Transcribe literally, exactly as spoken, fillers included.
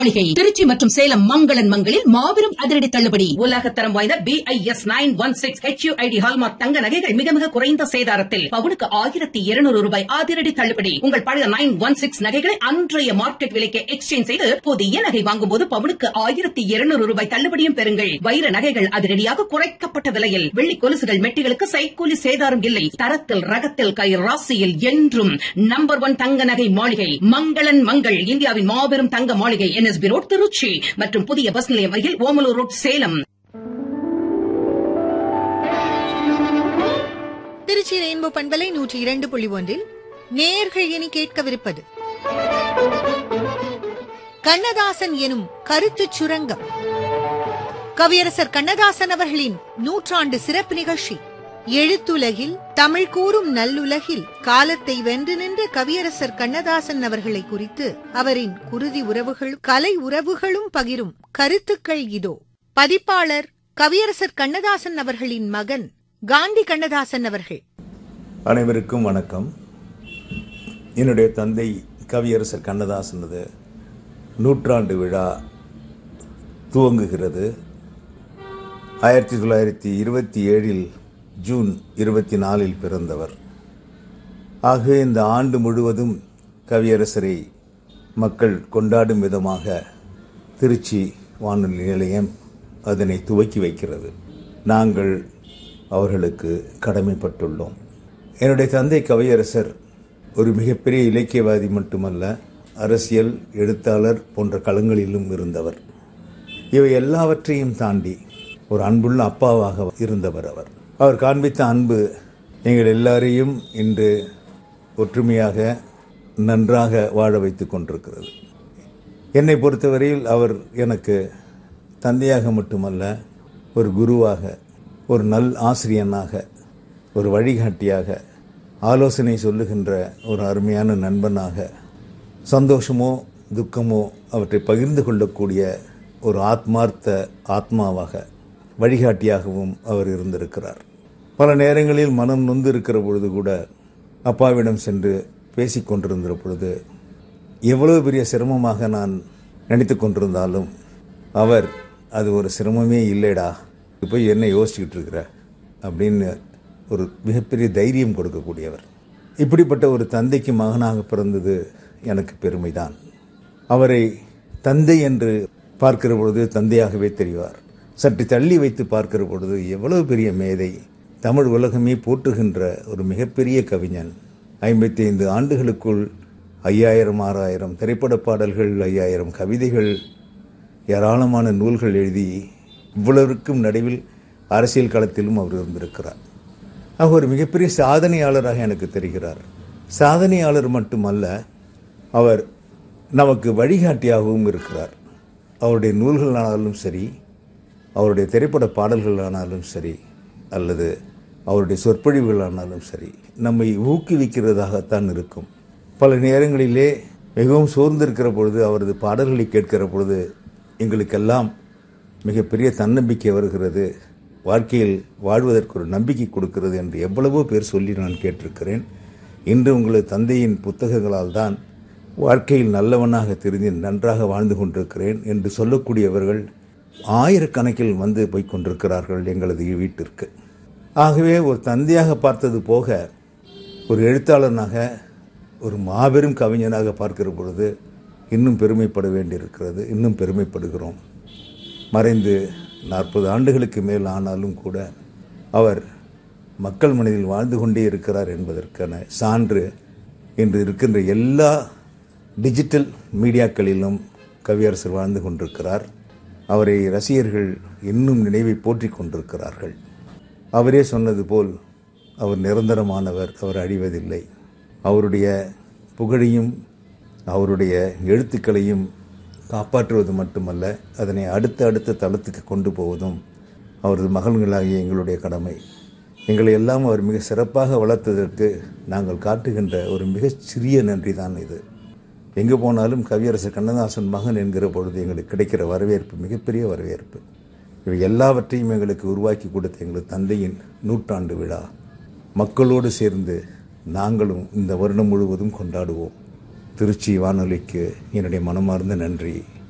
திருச்சி மற்றும் சேலம் மங்களன் மங்களில் மாபெரும் அதிரடி தள்ளுபடி. உலகத்தரம் வாய்ந்த B I S nine one six H you I D hallmark தங்க நகைகள் மிக மிக குறைந்த சேதாரத்தில் பவுனுக்கு ஆயிரத்தி இருநூறு ரூபாய் அதிரடி தள்ளுபடி. உங்கள் பழைய நைன் ஒன் சிக்ஸ் நகைகளை அன்றைய மார்க்கெட் விலைக்கு எக்ஸ்சேஞ்ச் செய்து புதிய நகை வாங்கும் போது பவுனுக்கு ஆயிரத்தி இருநூறு ரூபாய் தள்ளுபடியும் பெறுங்கள். வைர நகைகள் அதிரடியாக குறைக்கப்பட்ட விலையில். வெள்ளி கொலுசுகள் மெட்டிகளுக்கு சைக்கூலி சேதாரம் இல்லை. தரத்தில் ரகத்தில் கை ராசியில் என்றும் நம்பர் ஒன் தங்க நகை மாளிகை மங்களன் மங்கள். இந்தியாவின் மாபெரும் தங்க மாளிகை N S B road Trichy மற்றும் புதிய பஸ் நிலையம் அருகில் ஓமலூர் ரோட் சேலம். திருச்சி ரெயின்போ பண்பலை நூற்றி இரண்டு புள்ளி ஒன்றில் நேயர்கள் இனி கேட்கவிருப்பது கண்ணதாசன் எனும் கருத்து சுரங்கம். கவியரசர் கண்ணதாசன் அவர்களின் நூற்றாண்டு சிறப்பு நிகழ்ச்சி. எழுத்துலகில் தமிழ் கூறும் நல்லுலகில் காலத்தை வென்று நின்ற கவியரசர் கண்ணதாசன் அவர்களை குறித்து அவரின் குருதி உறவுகள் கலை உறவுகளும் பகிரும் கருத்துக்கள் இதோ. பதிப்பாளர் கவியரசர் கண்ணதாசன் அவர்களின் மகன் காந்தி கண்ணதாசன் அவர்கள். அனைவருக்கும் வணக்கம். என்னுடைய தந்தை கவியரசர் கண்ணதாசனது நூற்றாண்டு விழா துவங்குகிறது. ஆயிரத்தி தொள்ளாயிரத்தி இருபத்தி ஏழில் ஜூன் இருபத்தி நாலில் பிறந்தவர். ஆகவே இந்த ஆண்டு முழுவதும் கவியரசரை மக்கள் கொண்டாடும் விதமாக திருச்சி வானொலி நிலையம் அதனை துவக்கி வைக்கிறது. நாங்கள் அவர்களுக்கு கடமைப்பட்டுள்ளோம். என்னுடைய தந்தை கவியரசர் ஒரு மிகப்பெரிய இலக்கியவாதி மட்டுமல்ல, அரசியல், எழுத்தாளர் போன்ற களங்களிலும் இருந்தவர். இவை எல்லாவற்றையும் தாண்டி ஒரு அன்புள்ள அப்பாவாக இருந்தவர் அவர். அவர் காண்பித்த அன்பு எங்கள் எல்லாரையும் இன்று ஒற்றுமையாக நன்றாக வாழ வைத்துக் கொண்டிருக்கிறது. என்னை பொறுத்தவரையில் அவர் எனக்கு தந்தையாக மட்டுமல்ல, ஒரு குருவாக, ஒரு நல் ஆசிரியனாக, ஒரு வழிகாட்டியாக, ஆலோசனை சொல்லுகின்ற ஒரு அருமையான நண்பனாக, சந்தோஷமோ துக்கமோ அவற்றை பகிர்ந்து கொள்ளக்கூடிய ஒரு ஆத்மார்த்த ஆத்மாவாக, வழிகாட்டியாகவும் அவர் இருந்திருக்கிறார். பல நேரங்களில் மனம் நொந்து இருக்கிற பொழுது கூட அப்பாவிடம் சென்று பேசிக் கொண்டிருந்த பொழுது எவ்வளவு பெரிய சிரமமாக நான் நினைத்து கொண்டிருந்தாலும் அவர் அது ஒரு சிரமமே இல்லைடா, போய் என்ன யோசிச்சுக்கிட்டு இருக்கிற அப்படின்னு ஒரு மிகப்பெரிய தைரியம் கொடுக்கக்கூடியவர். இப்படிப்பட்ட ஒரு தந்தைக்கு மகனாக பிறந்தது எனக்கு பெருமைதான். அவரை தந்தை என்று பார்க்கிற பொழுது தந்தையாகவே தெரிவார். சற்று தள்ளி வைத்து பார்க்கிற பொழுது எவ்வளவு பெரிய மேதை, தமிழ் உலகமே போற்றுகின்ற ஒரு மிகப்பெரிய கவிஞன். ஐம்பத்தி ஐந்து ஆண்டுகளுக்குள் ஐயாயிரம் ஆறாயிரம் திரைப்பட பாடல்கள், ஐயாயிரம் கவிதைகள், ஏராளமான நூல்கள் எழுதி இவ்வளவுக்கும் நடுவில் அரசியல் களத்திலும் அவர் இருந்திருக்கிறார். அவர் ஒரு மிகப்பெரிய சாதனையாளராக எனக்கு தெரிகிறார். சாதனையாளர் மட்டுமல்ல, அவர் நமக்கு வழிகாட்டியாகவும் இருக்கிறார். அவருடைய நூல்களானாலும் சரி, அவருடைய திரைப்பட பாடல்களானாலும் சரி, அல்லது அவருடைய சொற்பொழிவுகளானாலும் சரி, நம்மை ஊக்குவிக்கிறதாகத்தான் இருக்கும். பல நேரங்களிலே மிகவும் சோர்ந்திருக்கிற பொழுது அவரது பாடல்களை கேட்கிற பொழுது எங்களுக்கெல்லாம் மிகப்பெரிய தன்னம்பிக்கை வருகிறது, வாழ்க்கையில் வாழ்வதற்கு ஒரு நம்பிக்கை கொடுக்கிறது என்று எவ்வளவோ பேர் சொல்லி நான் கேட்டிருக்கிறேன். இன்று உங்களது தந்தையின் புத்தகங்களால் தான் வாழ்க்கையில் நல்லவனாக தெரிந்து நன்றாக வாழ்ந்து கொண்டிருக்கிறேன் என்று சொல்லக்கூடியவர்கள் ஆயிரக்கணக்கில் வந்து போய்கொண்டிருக்கிறார்கள் எங்களது வீட்டிற்கு. ஆகவே ஒரு தந்தையாக பார்த்தது போக ஒரு எழுத்தாளனாக, ஒரு மாபெரும் கவிஞனாக பார்க்கிற பொழுது இன்னும் பெருமைப்பட வேண்டியிருக்கிறது. இன்னும் பெருமைப்படுகிறோம். மறைந்து நாற்பது ஆண்டுகளுக்கு மேல் ஆனாலும் கூட அவர் மக்கள் மனதில் வாழ்ந்து கொண்டே இருக்கிறார் என்பதற்கான சான்று இன்று இருக்கின்ற எல்லா டிஜிட்டல் மீடியாக்களிலும் கவியரசர் வாழ்ந்து கொண்டிருக்கிறார். அவரை ரசிகர்கள் இன்னும் நினைவை போற்றிக் கொண்டிருக்கிறார்கள். அவரே சொன்னது போல் அவர் நிரந்தரமானவர், அவர் அழிவதில்லை. அவருடைய புகழையும் அவருடைய எழுத்துக்களையும் காப்பாற்றுவது மட்டுமல்ல, அதனை அடுத்த அடுத்த தளத்துக்கு கொண்டு போவதும் அவரது மகன்களாகிய எங்களுடைய கடமை. எங்களை எல்லாம் அவர் மிக சிறப்பாக வளர்த்ததற்கு நாங்கள் காட்டுகின்ற ஒரு மிகச் சிறிய நன்றி தான் இது. எங்கே போனாலும் கவியரசர் கண்ணதாசன் மகன் என்கிற பொழுது எங்களுக்கு கிடைக்கிற வரவேற்பு மிகப்பெரிய வரவேற்பு. இவை எல்லாவற்றையும் எங்களுக்கு உருவாக்கி கொடுத்த எங்களது தந்தையின் நூற்றாண்டு விழா மக்களோடு சேர்ந்து நாங்களும் இந்த வருடம் முழுவதும் கொண்டாடுவோம். திருச்சி வானொலிக்கு என்னுடைய மனமார்ந்த நன்றி.